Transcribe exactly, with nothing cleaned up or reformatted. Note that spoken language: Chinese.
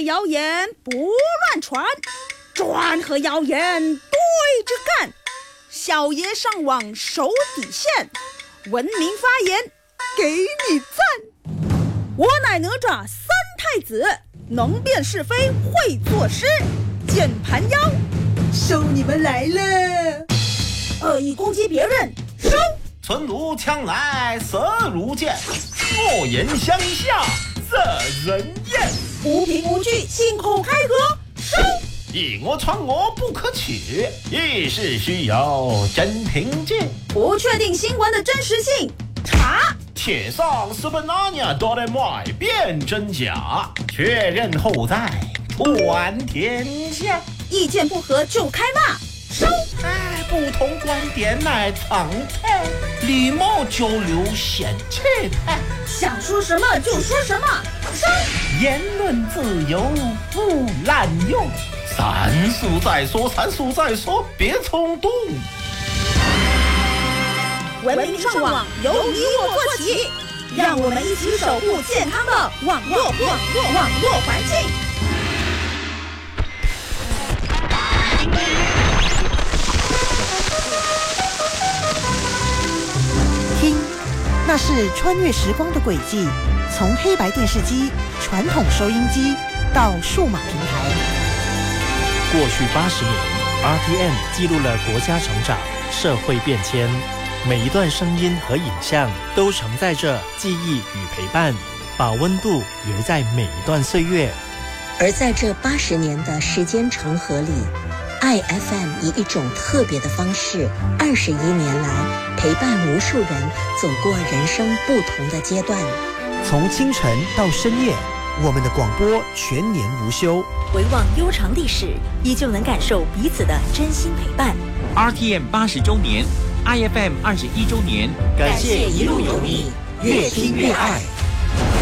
谣言不乱传，转和谣言对着干。小爷上网守底线，文明发言给你赞。我乃哪吒三太子，能辨是非会作诗，键盘妖收你们来了。恶意攻击别人收。 存如枪来色如剑，恶言相向惹人厌。 无凭无据信口开河收。 以讹传讹不可取，一事需有真凭据。 不确定新闻的真实性查。 铁上是本拿尼哆来麦辨真假，确认后再传天下。 意见不合就开骂收。 哎，不同观点乃常态，礼貌交流显气派。 想说什么就说什么收。 言论自由不滥用，三思再说，三思再说，别冲动。 文明上网由你我做起，让我们一起守护健康的网络网络网络环境。 听，那是穿越时光的轨迹，从黑白电视机、传统收音机到数码平台。 过去八十年 ，R T M 记录了国家成长、社会变迁，每一段声音和影像都承载着记忆与陪伴，把温度留在每一段岁月。 而在这八十年的时间长河里，I F M 以一种特别的方式，二十一年来陪伴无数人走过人生不同的阶段。 从清晨到深夜，我们的广播全年无休。 回望悠长历史，依旧能感受彼此的真心陪伴。 R T M 八十周年 ，I F M 二十一周年， 感谢一路有你，越听越爱。